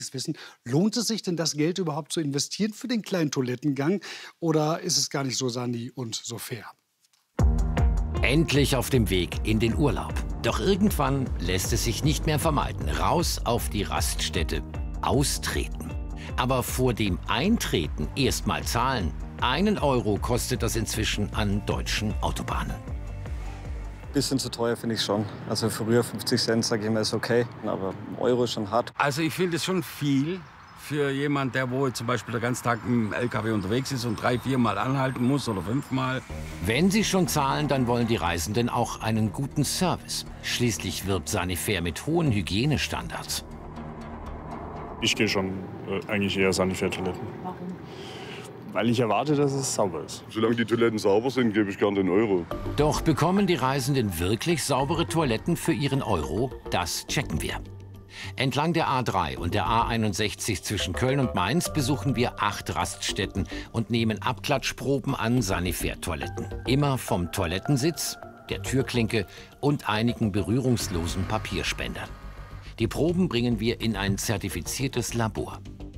wissen, lohnt es sich denn, das Geld überhaupt zu investieren für den kleinen Toilettengang? Oder ist es gar nicht so sani und so fair? Endlich auf dem Weg in den Urlaub. Doch irgendwann lässt es sich nicht mehr vermeiden. Raus auf die Raststätte. Austreten. Aber vor dem Eintreten erst mal zahlen. 1 Euro kostet das inzwischen an deutschen Autobahnen. Bisschen zu teuer finde ich schon. Also früher 50 Cent, sage ich mal, ist okay. Aber 1 Euro ist schon hart. Also ich finde es schon viel für jemand, der wohl zum Beispiel den ganzen Tag im LKW unterwegs ist und 3-, 4-mal anhalten muss oder 5-mal. Wenn sie schon zahlen, dann wollen die Reisenden auch einen guten Service. Schließlich wirbt Sanifair mit hohen Hygienestandards. Ich gehe schon eigentlich eher Sanifair-Toiletten. Warum? Weil ich erwarte, dass es sauber ist. Solange die Toiletten sauber sind, gebe ich gern den Euro. Doch bekommen die Reisenden wirklich saubere Toiletten für ihren Euro? Das checken wir. Entlang der A3 und der A61 zwischen Köln und Mainz besuchen wir 8 Raststätten und nehmen Abklatschproben an Sanifair-Toiletten. Immer vom Toilettensitz, der Türklinke und einigen berührungslosen Papierspendern. Die Proben bringen wir in ein zertifiziertes Labor.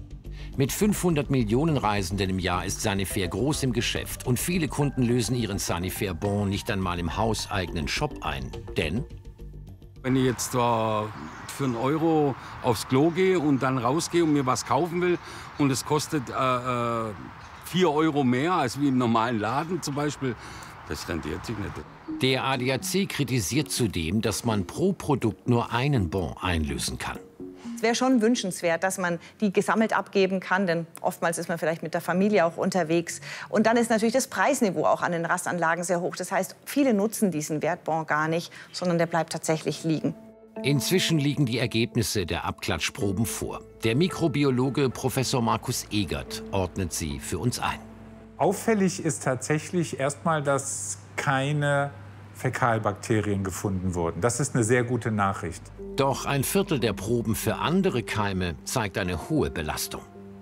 Mit 500 Millionen Reisenden im Jahr ist Sanifair groß im Geschäft. Und viele Kunden lösen ihren Sanifair-Bon nicht einmal im hauseigenen Shop ein. Denn Wenn ich jetzt für 1 Euro aufs Klo gehe und dann rausgehe und mir was kaufen will und es kostet 4 Euro mehr als wie im normalen Laden zum Beispiel, das rentiert sich nicht. der ADAC kritisiert zudem, dass man pro Produkt nur einen Bon einlösen kann. Es wäre schon wünschenswert, dass man die gesammelt abgeben kann, denn oftmals ist man vielleicht mit der Familie auch unterwegs. Und dann ist natürlich das Preisniveau auch an den Rastanlagen sehr hoch. Das heißt, viele nutzen diesen Wertbon gar nicht, sondern der bleibt tatsächlich liegen. Inzwischen liegen die Ergebnisse der Abklatschproben vor. Der Mikrobiologe Professor Markus Egert ordnet sie für uns ein. Auffällig ist tatsächlich erstmal, dass keine Fäkalbakterien gefunden wurden. Das ist eine sehr gute Nachricht. Doch 1/4 der Proben für andere Keime zeigt eine hohe Belastung.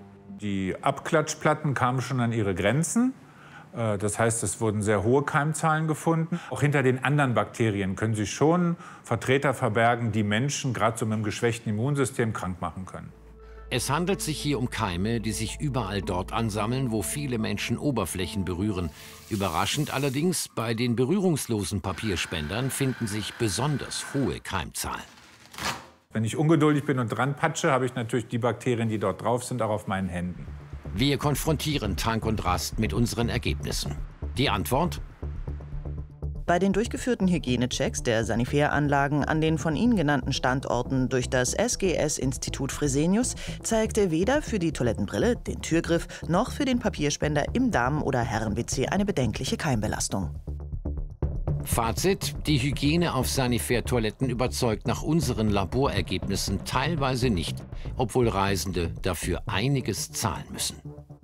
Die Abklatschplatten kamen schon an ihre Grenzen. Das heißt, es wurden sehr hohe Keimzahlen gefunden. Auch hinter den anderen Bakterien können sich schon Vertreter verbergen, die Menschen gerade so mit einem geschwächten Immunsystem krank machen können. Es handelt sich hier um Keime, die sich überall dort ansammeln, wo viele Menschen Oberflächen berühren. Überraschend allerdings, bei den berührungslosen Papierspendern finden sich besonders hohe Keimzahlen. Wenn ich ungeduldig bin und dran patsche, habe ich natürlich die Bakterien, die dort drauf sind, auch auf meinen Händen. Wir konfrontieren Tank und Rast mit unseren Ergebnissen. Die Antwort? Bei den durchgeführten Hygienechecks der Sanifair-Anlagen an den von Ihnen genannten Standorten durch das SGS-Institut Fresenius zeigte weder für die Toilettenbrille, den Türgriff, noch für den Papierspender im Damen- oder Herren-WC eine bedenkliche Keimbelastung. Fazit: Die Hygiene auf Sanifair-Toiletten überzeugt nach unseren Laborergebnissen teilweise nicht, obwohl Reisende dafür einiges zahlen müssen.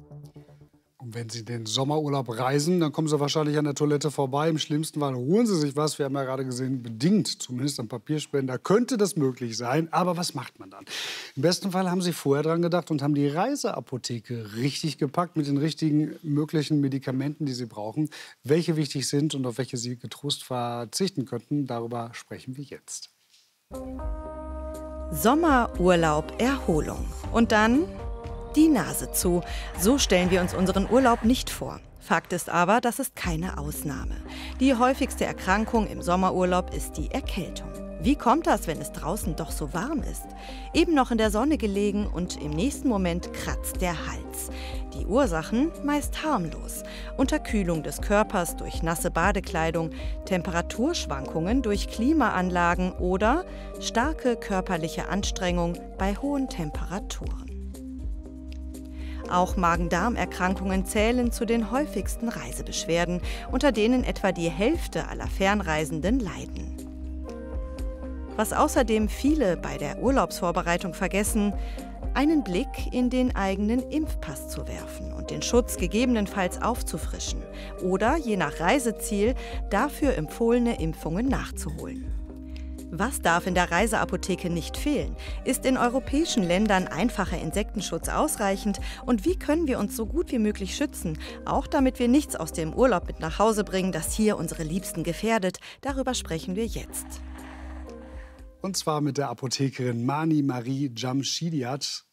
Und wenn Sie den Sommerurlaub reisen, dann kommen Sie wahrscheinlich an der Toilette vorbei. Im schlimmsten Fall holen Sie sich was. Wir haben ja gerade gesehen, bedingt, zumindest am Papierspender, könnte das möglich sein. Aber was macht man dann? Im besten Fall haben Sie vorher dran gedacht und haben die Reiseapotheke richtig gepackt mit den richtigen möglichen Medikamenten, die Sie brauchen. Welche wichtig sind und auf welche Sie getrost verzichten könnten, darüber sprechen wir jetzt. Sommerurlaub, Erholung. Und dann die Nase zu. So stellen wir uns unseren Urlaub nicht vor. Fakt ist aber, das ist keine Ausnahme. Die häufigste Erkrankung im Sommerurlaub ist die Erkältung. Wie kommt das, wenn es draußen doch so warm ist? Eben noch in der Sonne gelegen und im nächsten Moment kratzt der Hals. Die Ursachen meist harmlos. Unterkühlung des Körpers durch nasse Badekleidung, Temperaturschwankungen durch Klimaanlagen oder starke körperliche Anstrengung bei hohen Temperaturen. Auch Magen-Darm-Erkrankungen zählen zu den häufigsten Reisebeschwerden, unter denen etwa die Hälfte aller Fernreisenden leiden. Was außerdem viele bei der Urlaubsvorbereitung vergessen: einen Blick in den eigenen Impfpass zu werfen und den Schutz gegebenenfalls aufzufrischen oder je nach Reiseziel dafür empfohlene Impfungen nachzuholen. Was darf in der Reiseapotheke nicht fehlen? Ist in europäischen Ländern einfacher Insektenschutz ausreichend? Und wie können wir uns so gut wie möglich schützen? Auch damit wir nichts aus dem Urlaub mit nach Hause bringen, das hier unsere Liebsten gefährdet. Darüber sprechen wir jetzt. Und zwar mit der Apothekerin Mani Marie Jamshidiat.